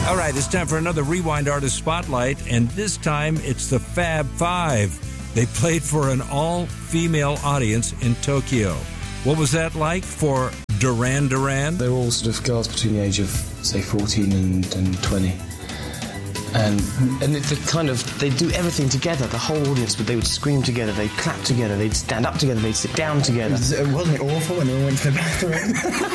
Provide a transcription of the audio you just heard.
All right, it's time for another Rewind Artist Spotlight, and this time it's the Fab Five. They played for an all-female audience in Tokyo. What was that like for Duran Duran? They were all sort of girls between the age of, say, 14 and 20. And they'd do everything together, the whole audience, but they would scream together, they'd clap together, they'd stand up together, they'd sit down together. Wasn't it awful when they all went to the bathroom?